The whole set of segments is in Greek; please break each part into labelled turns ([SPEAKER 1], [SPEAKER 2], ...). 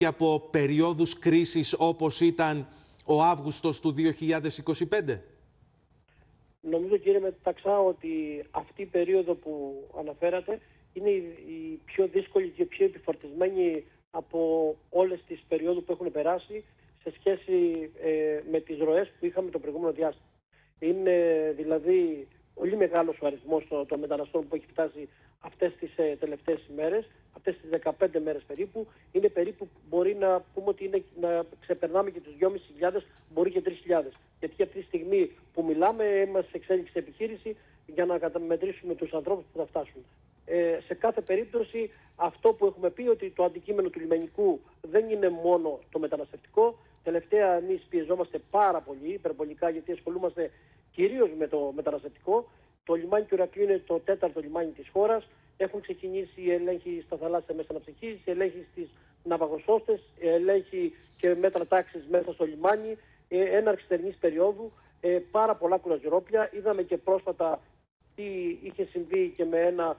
[SPEAKER 1] από περιόδους κρίσης όπως ήταν ο Αύγουστος του 2025?
[SPEAKER 2] Νομίζω, κύριε Μεταξά, ότι αυτή η περίοδο που αναφέρατε είναι η πιο δύσκολη και πιο επιφορτισμένη από όλες τις περιόδους που έχουν περάσει σε σχέση με τις ροές που είχαμε το προηγούμενο διάστημα. Είναι δηλαδή πολύ μεγάλος ο αριθμός των μεταναστών που έχει φτάσει αυτές τις τελευταίες ημέρες, αυτές τις 15 μέρες περίπου. Είναι περίπου, μπορεί να πούμε ότι είναι, να ξεπερνάμε και τους 2.500, μπορεί και 3.000. Γιατί αυτή τη στιγμή που μιλάμε είμαστε σε εξέλιξη επιχείρηση για να καταμετρήσουμε τους ανθρώπους που θα φτάσουν. Σε κάθε περίπτωση αυτό που έχουμε πει, ότι το αντικείμενο του λιμενικού δεν είναι μόνο το μεταναστευτικό. Τελευταία εμείς πιεζόμαστε πάρα πολύ, υπερβολικά, γιατί ασχολούμαστε κυρίως με το μεταναστευτικό. Το λιμάνι του Ηρακλείου είναι το 4ο λιμάνι της χώρας. Έχουν ξεκινήσει οι ελέγχοι στα θαλάσσια μέσα αναψυχής, οι ελέγχοι στις ναυαγοσώστες, ελέγχοι και μέτρα τάξης μέσα στο λιμάνι, έναρξη θερινής περίοδου, πάρα πολλά κουραζιερόπλια. Είδαμε και πρόσφατα τι είχε συμβεί και με ένα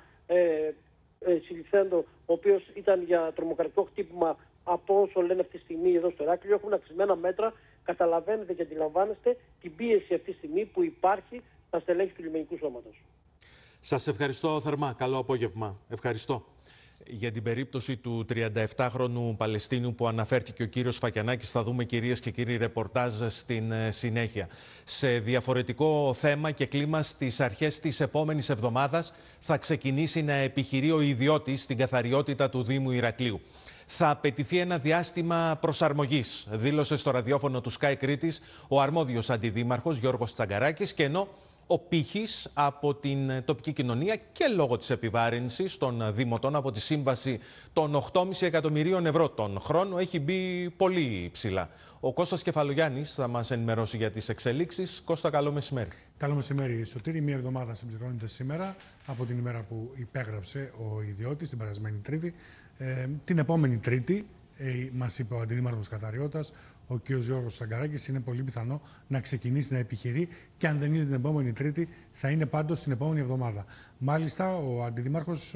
[SPEAKER 2] συλληφθέντο, ο οποίος ήταν για τρομοκρατικό χτύπημα, από όσο λένε αυτή τη στιγμή εδώ στο Ηράκλειο. Έχουν αυξημένα μέτρα. Καταλαβαίνετε και αντιλαμβάνεστε την πίεση αυτή τη στιγμή που υπάρχει στα στελέχη του λιμενικού σώματος.
[SPEAKER 1] Σας ευχαριστώ θερμά. Καλό απόγευμα. Ευχαριστώ. Για την περίπτωση του 37χρονου Παλαιστίνου που αναφέρθηκε ο κύριος Φακιανάκης, θα δούμε, κυρίες και κύριοι, ρεπορτάζ στην συνέχεια. Σε διαφορετικό θέμα και κλίμα, στις αρχές της επόμενης εβδομάδας θα ξεκινήσει να επιχειρεί ο ιδιώτης στην καθαριότητα του Δήμου Ηρακλείου. Θα απαιτηθεί ένα διάστημα προσαρμογής, δήλωσε στο ραδιόφωνο του Sky Κρήτης ο αρμόδιος αντιδήμαρχος Γιώργος Τσαγκαράκης, και ενώ ο πύχης από την τοπική κοινωνία και λόγω της επιβάρυνσης των δημοτών από τη σύμβαση των 8,5 εκατομμυρίων ευρώ τον χρόνο έχει μπει πολύ ψηλά. Ο Κώστας Κεφαλογιάννης θα μας ενημερώσει για τις εξελίξεις. Κώστα, καλό μεσημέρι.
[SPEAKER 3] Καλό μεσημέρι, Σωτήρη. Μία εβδομάδα συμπληρώνεται σήμερα από την ημέρα που υπέγραψε ο ιδιώτης, την περασμένη Τρίτη. Την επόμενη Τρίτη, μας είπε ο Αντιδήμαρχος Καθαριότητας, ο κ. Γιώργος Τσαγκαράκης, είναι πολύ πιθανό να ξεκινήσει να επιχειρεί, και αν δεν είναι την επόμενη Τρίτη, θα είναι πάντως την επόμενη εβδομάδα. Μάλιστα, ο Αντιδήμαρχος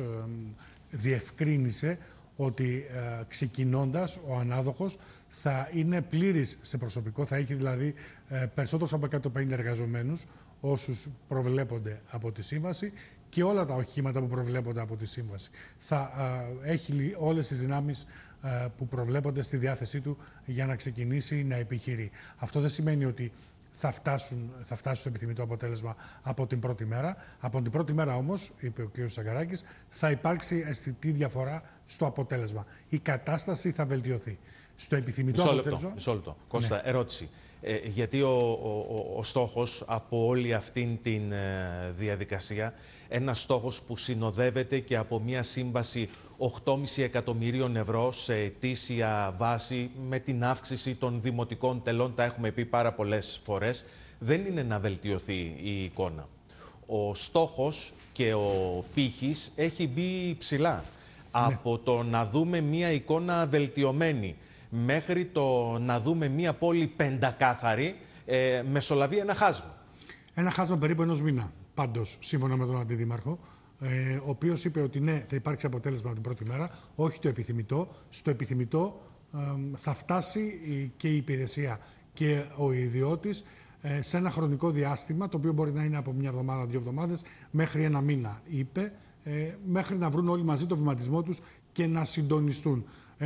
[SPEAKER 3] διευκρίνησε ότι ξεκινώντας ο ανάδοχος θα είναι πλήρης σε προσωπικό, θα έχει δηλαδή περισσότερους από 150 εργαζομένους, όσους προβλέπονται από τη σύμβαση, και όλα τα οχήματα που προβλέπονται από τη σύμβαση. Θα έχει όλες τις δυνάμεις που προβλέπονται στη διάθεσή του για να ξεκινήσει να επιχειρεί. Αυτό δεν σημαίνει ότι θα φτάσουν στο επιθυμητό αποτέλεσμα από την πρώτη μέρα. Από την πρώτη μέρα όμως, είπε ο κ. Τσαγκαράκης, θα υπάρξει αισθητή διαφορά στο αποτέλεσμα. Η κατάσταση θα βελτιωθεί. Στο επιθυμητό αποτέλεσμα...
[SPEAKER 1] Μισό λεπτό. Κώστα, ναι. Ερώτηση. Γιατί ο στόχος από όλη αυτήν την διαδικασία, ένας στόχος που συνοδεύεται και από μια σύμβαση 8,5 εκατομμυρίων ευρώ σε ετήσια βάση, με την αύξηση των δημοτικών τελών, τα έχουμε πει πάρα πολλές φορές, δεν είναι να βελτιωθεί η εικόνα. Ο στόχος και ο πύχης έχει μπει ψηλά. Ναι. Από το να δούμε μια εικόνα βελτιωμένη μέχρι το να δούμε μια πόλη πεντακάθαρη, μεσολαβεί ένα χάσμα. Ένα
[SPEAKER 3] χάσμα περίπου ενός μήνα, πάντως, σύμφωνα με τον Αντιδήμαρχο, ο οποίος είπε ότι ναι, θα υπάρξει αποτέλεσμα την πρώτη μέρα, όχι το επιθυμητό. Στο επιθυμητό θα φτάσει και η υπηρεσία και ο ιδιώτης σε ένα χρονικό διάστημα, το οποίο μπορεί να είναι από μια εβδομάδα, 2 εβδομάδες, μέχρι ένα μήνα, είπε, μέχρι να βρουν όλοι μαζί το βηματισμό τους και να συντονιστούν.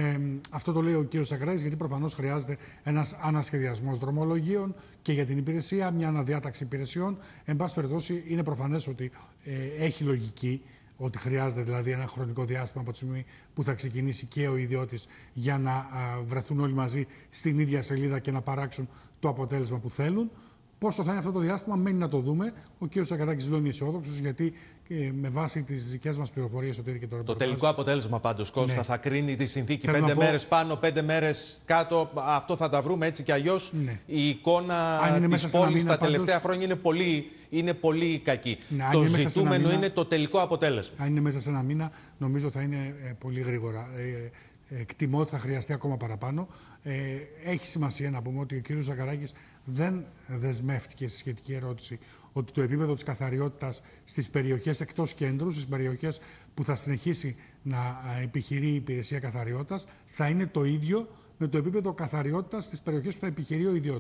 [SPEAKER 3] Αυτό το λέει ο κ. Τσαγκαράκης, γιατί προφανώς χρειάζεται ένας ανασχεδιασμός δρομολογίων και για την υπηρεσία, μια αναδιάταξη υπηρεσιών. Εν πάση περιπτώσει, είναι προφανές ότι έχει λογική, ότι χρειάζεται δηλαδή ένα χρονικό διάστημα από τη στιγμή που θα ξεκινήσει και ο ιδιώτης για να βρεθούν όλοι μαζί στην ίδια σελίδα και να παράξουν το αποτέλεσμα που θέλουν. Πόσο θα είναι αυτό το διάστημα, μένει να το δούμε. Ο κ. Τσαγκαράκης δεν είναι αισιόδοξος, γιατί με βάση τις δικές μας πληροφορίες, το
[SPEAKER 1] τελικό αποτέλεσμα πάντως, Κώστα, ναι, θα κρίνει τη συνθήκη. 5 μέρες πάνω, 5 μέρες κάτω. Αυτό θα τα βρούμε έτσι κι αλλιώς. Ναι. Η εικόνα της πόλης τα τελευταία χρόνια είναι πολύ κακή. Ναι, το ζητούμενο είναι το τελικό αποτέλεσμα.
[SPEAKER 3] Αν είναι μέσα σε ένα μήνα, νομίζω θα είναι πολύ γρήγορα. εκτιμώ ότι θα χρειαστεί ακόμα παραπάνω. Έχει σημασία να πούμε ότι ο κ. Ζαχαράκης δεν δεσμεύτηκε στη σχετική ερώτηση ότι το επίπεδο της καθαριότητας στις περιοχές εκτός κέντρου, στις περιοχές που θα συνεχίσει να επιχειρεί η υπηρεσία καθαριότητας, θα είναι το ίδιο με το επίπεδο καθαριότητας στις περιοχές που θα επιχειρεί ο ιδιώτης.